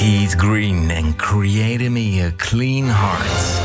Keith Green en Create in Me a Clean Heart.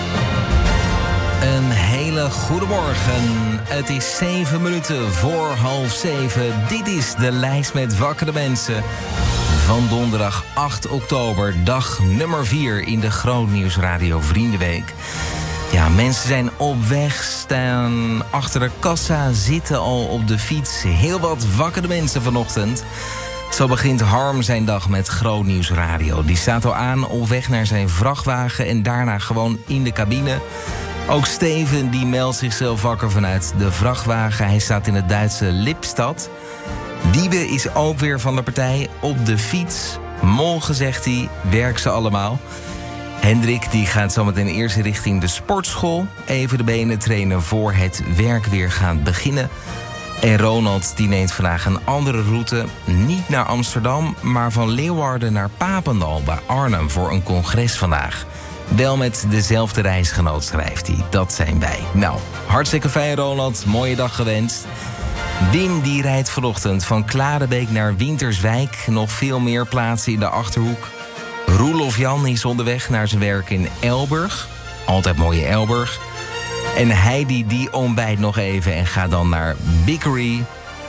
Een hele goede morgen. Het is 7 minuten voor 6:30. Dit is de lijst met wakkere mensen van donderdag 8 oktober. Dag nummer 4 in de Grootnieuws Radio Vriendenweek. Ja, mensen zijn op weg, staan achter de kassa, zitten al op de fiets. Heel wat wakkere mensen vanochtend. Zo begint Harm zijn dag met Grootnieuws Radio. Die staat al aan op weg naar zijn vrachtwagen en daarna gewoon in de cabine. Ook Steven die meldt zichzelf wakker vanuit de vrachtwagen. Hij staat in het Duitse Lipstad. Wiebe is ook weer van de partij op de fiets. Morgen, zegt hij, werk ze allemaal. Hendrik die gaat zometeen eerst richting de sportschool. Even de benen trainen voor het werk weer gaat beginnen. En Ronald die neemt vandaag een andere route. Niet naar Amsterdam, maar van Leeuwarden naar Papendal bij Arnhem voor een congres vandaag. Wel met dezelfde reisgenoot, schrijft hij. Dat zijn wij. Nou, hartstikke fijn Ronald. Mooie dag gewenst. Wim die rijdt vanochtend van Klarenbeek naar Winterswijk. Nog veel meer plaatsen in de Achterhoek. Roelof Jan is onderweg naar zijn werk in Elburg. Altijd mooie Elburg. En Heidi die ontbijt nog even en gaat dan naar Bickery.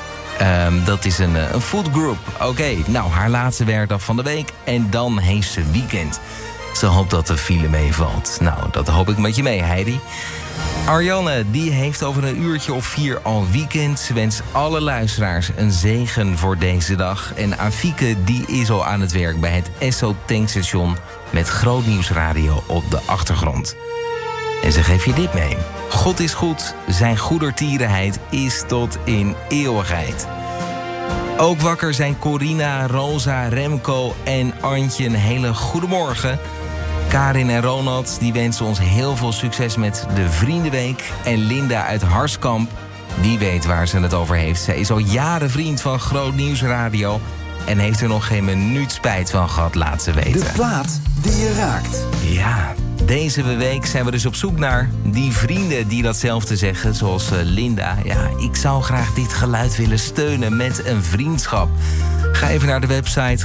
Dat is een foodgroup. Oké, nou, haar laatste werkdag van de week. En dan heeft ze weekend. Ze hoopt dat de file meevalt. Nou, dat hoop ik met je mee, Heidi. Arjanne, die heeft over een uurtje of 4 al weekend. Ze wenst alle luisteraars een zegen voor deze dag. En Afieke, die is al aan het werk bij het Esso tankstation met Grootnieuws Radio op de achtergrond. En ze geeft je dit mee. God is goed, zijn goedertierenheid is tot in eeuwigheid. Ook wakker zijn Corina, Rosa, Remco en Antje. Een hele goede morgen. Karin en Ronald die wensen ons heel veel succes met de Vriendenweek. En Linda uit Harskamp, die weet waar ze het over heeft. Zij is al jaren vriend van Grootnieuws Radio en heeft er nog geen minuut spijt van gehad, laat ze weten. De plaat die je raakt. Ja, deze week zijn we dus op zoek naar die vrienden die datzelfde zeggen, zoals Linda. Ja, ik zou graag dit geluid willen steunen met een vriendschap. Ga even naar de website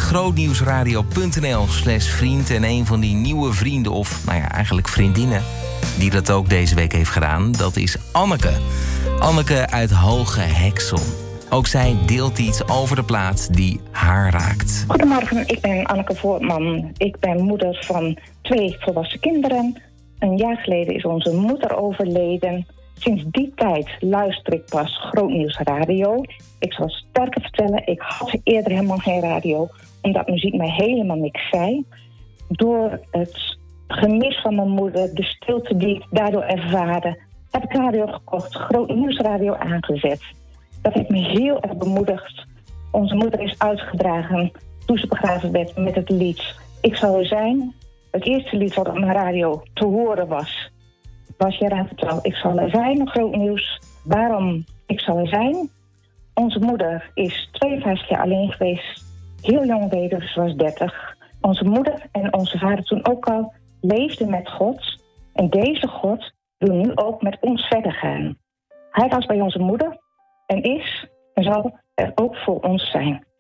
grootnieuwsradio.nl/vriend. En een van die nieuwe vrienden, of nou ja, eigenlijk vriendinnen, die dat ook deze week heeft gedaan, dat is Anneke. Anneke uit Hoge Heksel. Ook zij deelt iets over de plaat die haar raakt. Goedemorgen, ik ben Anneke Voortman. Ik ben moeder van 2 volwassen kinderen. Een jaar geleden is onze moeder overleden. Sinds die tijd luister ik pas Grootnieuws Radio. Ik zal sterker vertellen, ik had eerder helemaal geen radio, omdat muziek mij helemaal niks zei. Door het gemis van mijn moeder, de stilte die ik daardoor ervaarde, heb ik radio gekocht, Grootnieuws Radio aangezet. Dat heeft me heel erg bemoedigd. Onze moeder is uitgedragen toen ze begraven werd met het lied Ik zal er zijn. Het eerste lied wat op mijn radio te horen was je eraan verteld, ik zal er zijn, groot nieuws. Waarom ik zal er zijn? Onze moeder is 52 jaar alleen geweest. Heel jong weduwe, ze was 30. Onze moeder en onze vader toen ook al leefden met God. En deze God wil nu ook met ons verder gaan. Hij was bij onze moeder en is en zal er ook voor ons zijn.